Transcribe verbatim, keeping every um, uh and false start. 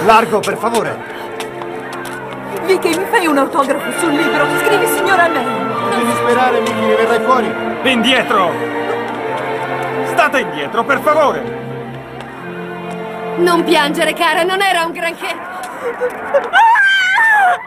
Largo, per favore. Vicky, mi fai un autografo sul libro? Scrivi signora May. Non disperare, Vicky, ne verrai fuori. Indietro! State indietro, per favore! Non piangere, cara, non era un granché.